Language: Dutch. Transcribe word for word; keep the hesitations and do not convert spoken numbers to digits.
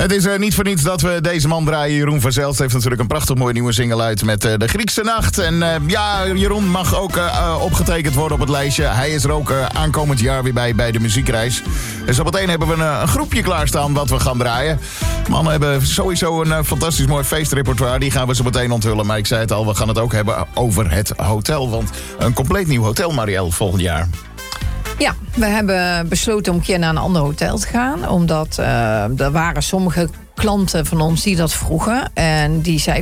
Het is uh, niet voor niets dat we deze man draaien. Jeroen van Zelst heeft natuurlijk een prachtig mooie nieuwe single uit met uh, de Griekse Nacht. En uh, ja, Jeroen mag ook uh, opgetekend worden op het lijstje. Hij is er ook uh, aankomend jaar weer bij, bij de muziekreis. En zo meteen hebben we een, een groepje klaarstaan wat we gaan draaien. Mannen hebben sowieso een uh, fantastisch mooi feestrepertoire. Die gaan we zo meteen onthullen. Maar ik zei het al, we gaan het ook hebben over het hotel. Want een compleet nieuw hotel, Marielle, volgend jaar. Ja, we hebben besloten om een keer naar een ander hotel te gaan. Omdat uh, er waren sommige klanten van ons die dat vroegen. En die zei